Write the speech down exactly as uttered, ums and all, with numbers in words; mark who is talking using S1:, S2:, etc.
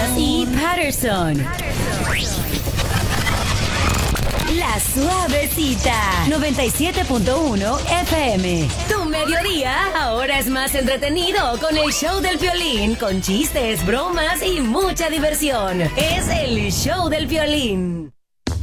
S1: y Patterson. La Suavecita, noventa y siete punto uno F M. Tu mediodía ahora es más entretenido con el show del Piolín, con chistes, bromas y mucha diversión. Es el show del Piolín.